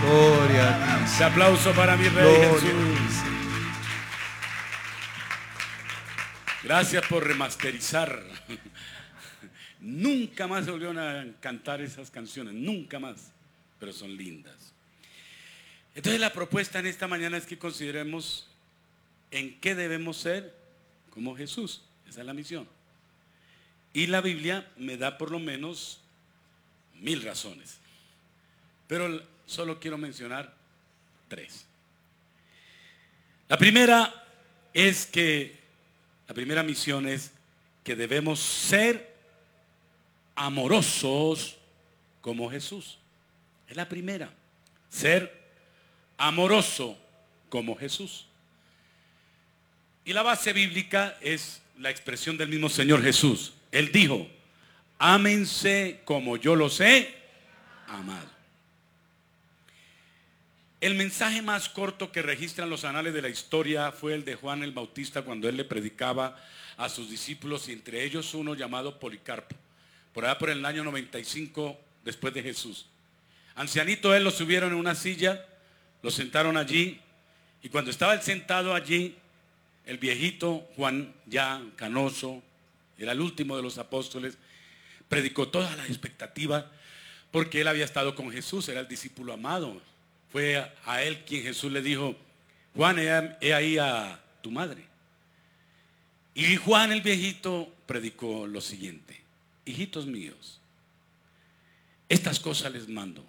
Gloria a ti. Ese aplauso para mi Rey Gloria Jesús. a ti, Señor. Gracias por remasterizar. Nunca más se volvieron a cantar esas canciones, nunca más, pero son lindas. Entonces la propuesta en esta mañana es que consideremos en qué debemos ser como Jesús. Esa es la misión. Y la Biblia me da por lo menos 1000 razones, pero solo quiero mencionar 3. La primera misión es que debemos ser amorosos como Jesús. Es la primera. Ser amoroso como Jesús. Y la base bíblica es la expresión del mismo Señor Jesús. Él dijo: ámense como yo los he amado. El mensaje más corto que registran los anales de la historia fue el de Juan el Bautista cuando él le predicaba a sus discípulos, y entre ellos uno llamado Policarpo, por allá por el año 95 después de Jesús. Ancianito él, lo subieron en una silla, lo sentaron allí, y cuando estaba él sentado allí, el viejito Juan, ya canoso, era el último de los apóstoles, predicó toda la expectativa porque él había estado con Jesús, era el discípulo amado. Fue a él quien Jesús le dijo: Juan, he ahí a tu madre. Y Juan el viejito predicó lo siguiente: hijitos míos, estas cosas les mando,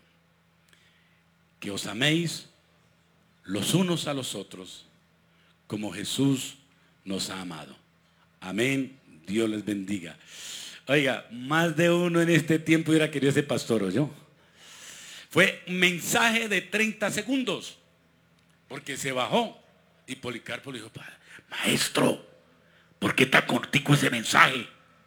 que os améis los unos a los otros como Jesús nos ha amado. Amén. Dios les bendiga. Oiga, más de uno en este tiempo hubiera querido ser pastor, ¿o yo? Fue un mensaje de 30 segundos, porque se bajó y Policarpo le dijo: maestro, ¿por qué tan cortico ese mensaje?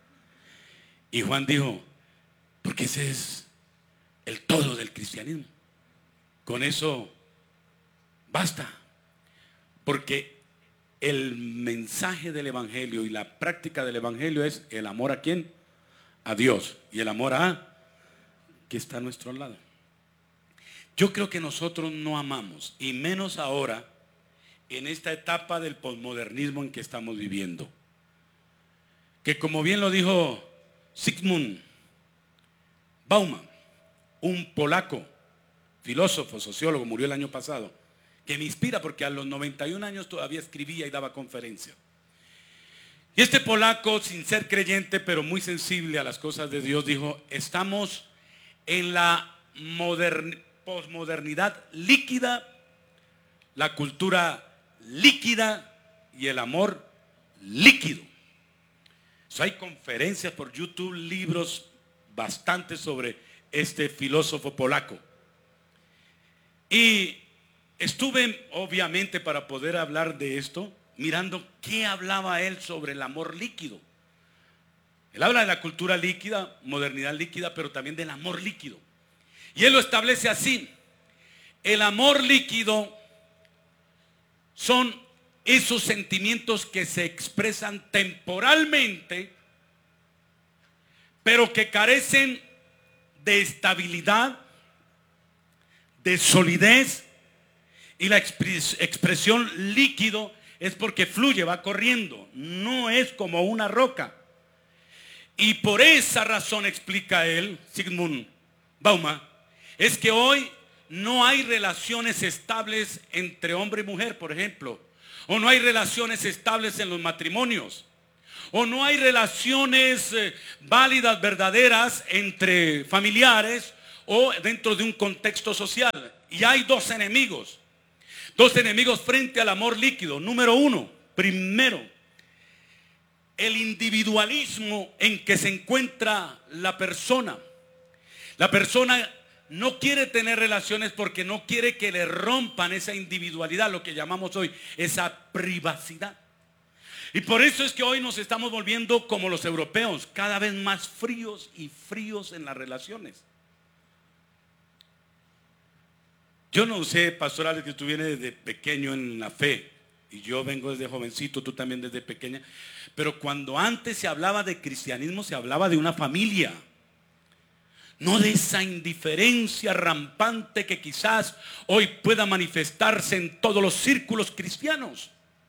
Y Juan dijo: porque ese es el todo del cristianismo. Con eso basta. Porque el mensaje del evangelio y la práctica del evangelio es el amor ¿a quién? A Dios. Y el amor a que está a nuestro lado. Yo creo que nosotros no amamos, y menos ahora en esta etapa del posmodernismo en que estamos viviendo, que como bien lo dijo Zygmunt Bauman, un polaco, filósofo, sociólogo, murió el año pasado, que me inspira porque a los 91 años todavía escribía y daba conferencias. Y este polaco, sin ser creyente, pero muy sensible a las cosas de Dios, dijo: estamos en la posmodernidad líquida, la cultura líquida y el amor líquido. Hay conferencias por YouTube, libros bastantes sobre este filósofo polaco. Y estuve, obviamente, para poder hablar de esto, mirando qué hablaba él sobre el amor líquido. Él habla de la cultura líquida, modernidad líquida, pero también del amor líquido. Y él lo establece así: el amor líquido son esos sentimientos que se expresan temporalmente, pero que carecen de estabilidad, de solidez. Y la expresión líquido es porque fluye, va corriendo, no es como una roca. Y por esa razón, explica él, Zygmunt Bauman, es que hoy no hay relaciones estables entre hombre y mujer, por ejemplo, o no hay relaciones estables en los matrimonios, o no hay relaciones válidas, verdaderas entre familiares o dentro de un contexto social. Y hay dos enemigos frente al amor líquido. Número uno, primero, el individualismo en que se encuentra la persona. La persona no quiere tener relaciones porque no quiere que le rompan esa individualidad, lo que llamamos hoy esa privacidad. Y por eso es que hoy nos estamos volviendo como los europeos, cada vez más fríos y fríos en las relaciones. Yo no sé, pastor Alex, que tú vienes desde pequeño en la fe, y yo vengo desde jovencito, tú también desde pequeña, pero cuando antes se hablaba de cristianismo, se hablaba de una familia. no de esa indiferencia rampante que quizás hoy pueda manifestarse en todos los círculos cristianos.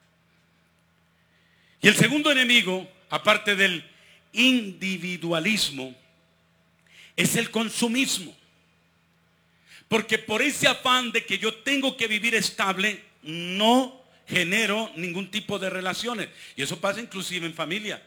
Y el segundo enemigo, aparte del individualismo, es el consumismo. Porque por ese afán de que yo tengo que vivir estable, no genero ningún tipo de relaciones. Y eso pasa inclusive en familia.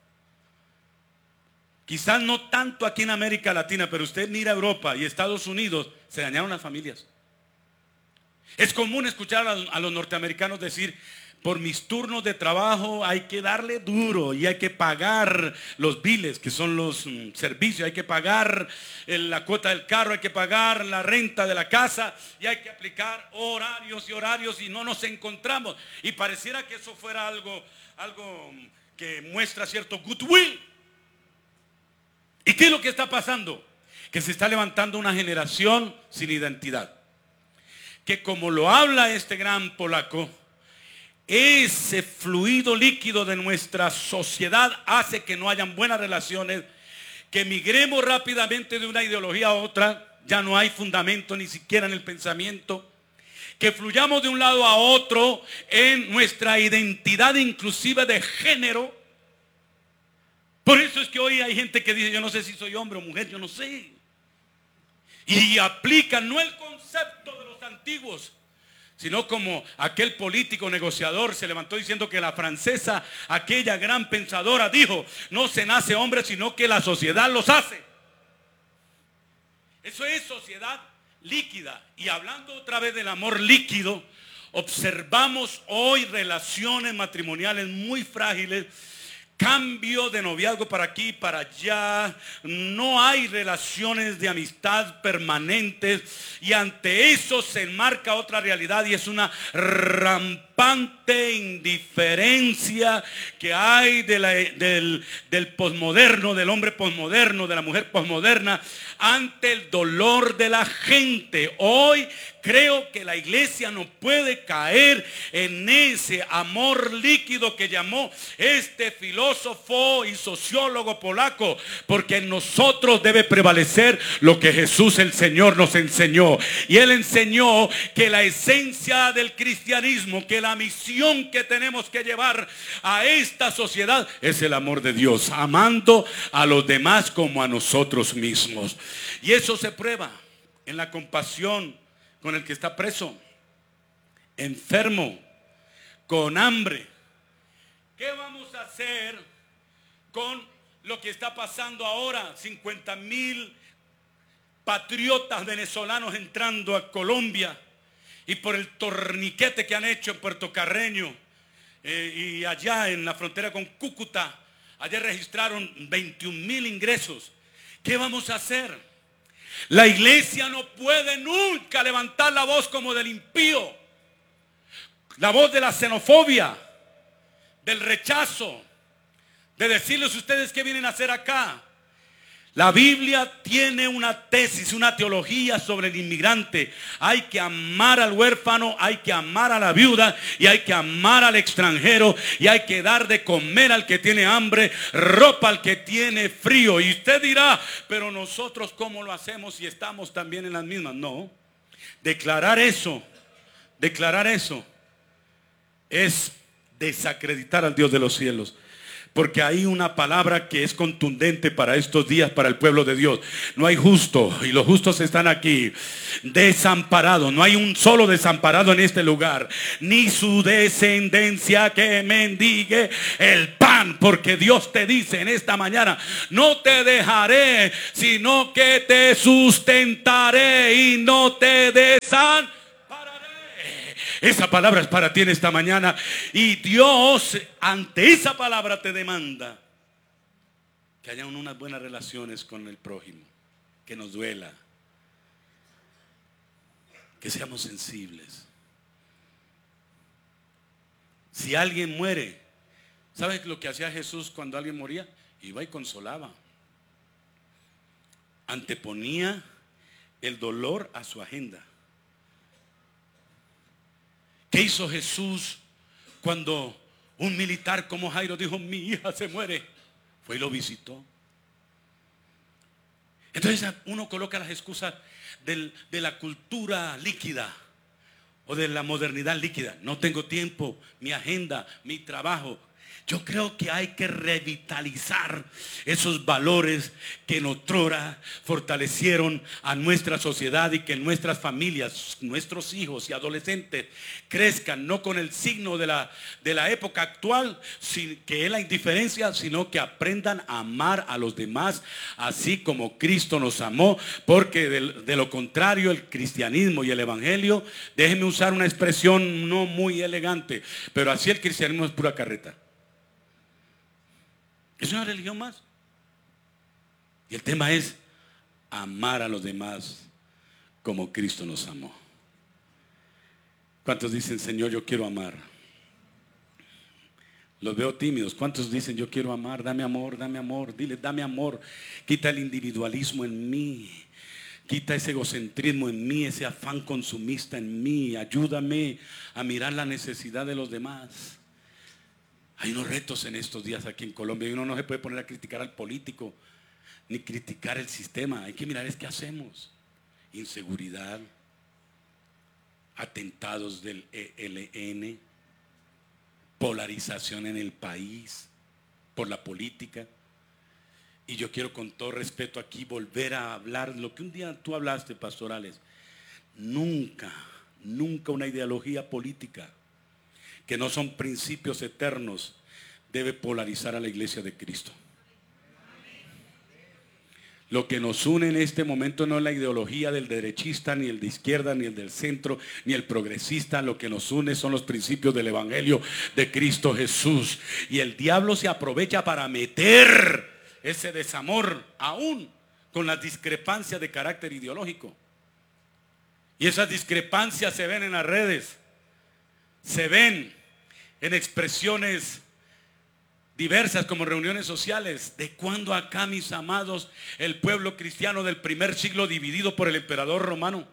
Quizás no tanto aquí en América Latina, pero usted mira Europa y Estados Unidos, se dañaron las familias. Es común escuchar a los norteamericanos decir: por mis turnos de trabajo hay que darle duro y hay que pagar los biles, que son los servicios, hay que pagar la cuota del carro, hay que pagar la renta de la casa y hay que aplicar horarios y horarios y no nos encontramos. Y pareciera que eso fuera algo que muestra cierto goodwill. ¿Y qué es lo que está pasando? Que se está levantando una generación sin identidad. Que como lo habla este gran polaco, ese fluido líquido de nuestra sociedad hace que no hayan buenas relaciones, que migremos rápidamente de una ideología a otra, ya no hay fundamento ni siquiera en el pensamiento, que fluyamos de un lado a otro en nuestra identidad inclusive de género. Por eso es que hoy hay gente que dice: yo no sé si soy hombre o mujer, yo no sé. Y aplican no el concepto de los antiguos, sino como aquel político negociador se levantó diciendo que la francesa, aquella gran pensadora, dijo: no se nace hombre, sino que la sociedad los hace. Eso es sociedad líquida. Y hablando otra vez del amor líquido, observamos hoy relaciones matrimoniales muy frágiles. Cambio de noviazgo para aquí, para allá. No hay relaciones de amistad permanentes. Y ante eso se enmarca otra realidad, y es una rampante indiferencia que hay del posmoderno, del hombre posmoderno, de la mujer posmoderna, ante el dolor de la gente. Hoy creo que la iglesia no puede caer en ese amor líquido que llamó este filósofo y sociólogo polaco, porque en nosotros debe prevalecer lo que Jesús el Señor nos enseñó. Y Él enseñó que la esencia del cristianismo, que la misión que tenemos que llevar a esta sociedad es el amor de Dios, amando a los demás como a nosotros mismos. Y eso se prueba en la compasión con el que está preso, enfermo, con hambre. ¿Qué vamos a hacer con lo que está pasando ahora? 50,000 patriotas venezolanos entrando a Colombia, y por el torniquete que han hecho en Puerto Carreño y allá en la frontera con Cúcuta. Ayer registraron 21,000 ingresos. ¿Qué vamos a hacer? La iglesia no puede nunca levantar la voz como del impío, la voz de la xenofobia, del rechazo, de decirles: ustedes qué vienen a hacer acá. La Biblia tiene una tesis, una teología sobre el inmigrante. Hay que amar al huérfano, hay que amar a la viuda y hay que amar al extranjero, y hay que dar de comer al que tiene hambre, ropa al que tiene frío. Y usted dirá: pero nosotros ¿cómo lo hacemos si estamos también en las mismas? No, declarar eso es desacreditar al Dios de los cielos. Porque hay una palabra que es contundente para estos días, para el pueblo de Dios. No hay justo, y los justos están aquí, desamparados. No hay un solo desamparado en este lugar, ni su descendencia que mendigue el pan. Porque Dios te dice en esta mañana: no te dejaré, sino que te sustentaré y no te desampararé. Esa palabra es para ti en esta mañana. Y Dios ante esa palabra te demanda que haya unas buenas relaciones con el prójimo, que nos duela, que seamos sensibles. Si alguien muere, ¿sabes lo que hacía Jesús cuando alguien moría? Iba y consolaba. Anteponía el dolor a su agenda. ¿Qué hizo Jesús cuando un militar como Jairo dijo: mi hija se muere? Fue y lo visitó. Entonces uno coloca las excusas de la cultura líquida o de la modernidad líquida. No tengo tiempo, mi agenda, mi trabajo. Yo creo que hay que revitalizar esos valores que en otrora fortalecieron a nuestra sociedad y que nuestras familias, nuestros hijos y adolescentes crezcan no con el signo de la época actual, que es la indiferencia, sino que aprendan a amar a los demás así como Cristo nos amó, porque de lo contrario el cristianismo y el evangelio, déjenme usar una expresión no muy elegante, pero así el cristianismo es pura carreta. Es una religión más. Y el tema es amar a los demás como Cristo nos amó. ¿Cuántos dicen, Señor, yo quiero amar? Los veo tímidos. ¿Cuántos dicen, yo quiero amar? Dame amor, dame amor. Dile, dame amor. Quita el individualismo en mí. Quita ese egocentrismo en mí, ese afán consumista en mí. Ayúdame a mirar la necesidad de los demás. Hay unos retos en estos días aquí en Colombia y uno no se puede poner a criticar al político ni criticar el sistema. Hay que mirar es qué hacemos. Inseguridad, atentados del ELN, polarización en el país por la política. Y yo quiero con todo respeto aquí volver a hablar lo que un día tú hablaste, pastorales. Nunca una ideología política que no son principios eternos debe polarizar a la iglesia de Cristo. Lo que nos une en este momento no es la ideología del derechista, ni el de izquierda, ni el del centro, ni el progresista. Lo que nos une son los principios del evangelio de Cristo Jesús. Y el diablo se aprovecha para meter ese desamor aún con las discrepancias de carácter ideológico. Y esas discrepancias se ven en las redes. Se ven en expresiones diversas como reuniones sociales. ¿De cuándo acá, mis amados, el pueblo cristiano del primer siglo dividido por el emperador romano?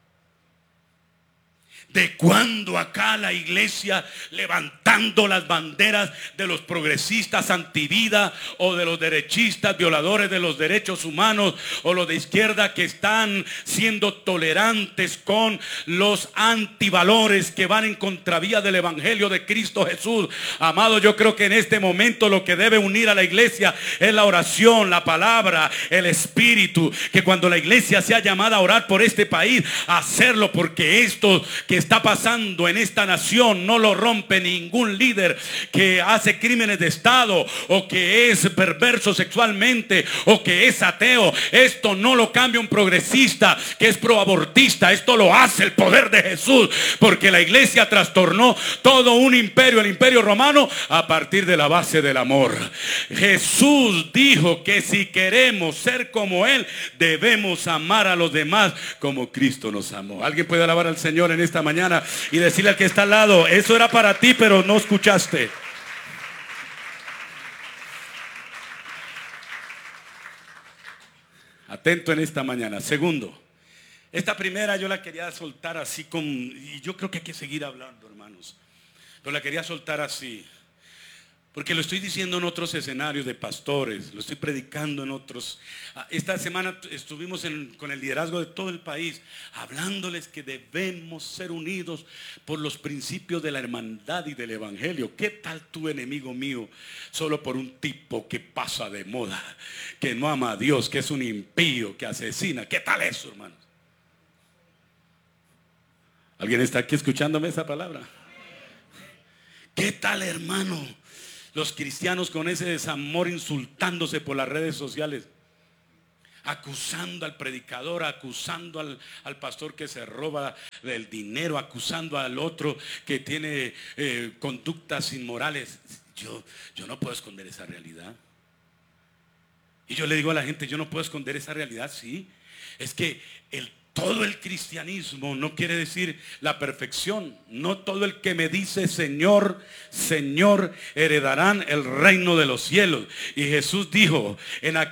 ¿De cuándo acá la iglesia levantando las banderas de los progresistas antivida o de los derechistas violadores de los derechos humanos o los de izquierda que están siendo tolerantes con los antivalores que van en contravía del evangelio de Cristo Jesús? Amado, yo creo que en este momento lo que debe unir a la iglesia es la oración, la palabra, el espíritu. Que cuando la iglesia sea llamada a orar por este país, a hacerlo, porque esto que está pasando en esta nación no lo rompe ningún líder que hace crímenes de estado o que es perverso sexualmente o que es ateo. Esto no lo cambia un progresista que es proabortista. Esto lo hace el poder de Jesús, porque la iglesia trastornó todo un imperio, el imperio romano, a partir de la base del amor. Jesús dijo que si queremos ser como Él, debemos amar a los demás como Cristo nos amó. ¿Alguien puede alabar al Señor en esta mañana y decirle al que está al lado, eso era para ti pero no escuchaste? Atento en esta mañana. Segundo, esta primera yo la quería soltar así y yo creo que hay que seguir hablando, hermanos, pero la quería soltar así porque lo estoy diciendo en otros escenarios de pastores, lo estoy predicando en otros. Esta semana estuvimos con el liderazgo de todo el país, hablándoles que debemos ser unidos por los principios de la hermandad y del evangelio. ¿Qué tal tu enemigo mío solo por un tipo que pasa de moda, que no ama a Dios, que es un impío, que asesina? ¿Qué tal eso, hermanos? ¿Alguien está aquí escuchándome esa palabra? ¿Qué tal, hermano? Los cristianos con ese desamor insultándose por las redes sociales, acusando al predicador, acusando al pastor que se roba el dinero, acusando al otro que tiene conductas inmorales. Yo no puedo esconder esa realidad. Y yo le digo a la gente, yo no puedo esconder esa realidad. Sí, es que todo el cristianismo no quiere decir la perfección. No todo el que me dice Señor, Señor, heredarán el reino de los cielos. Y Jesús dijo,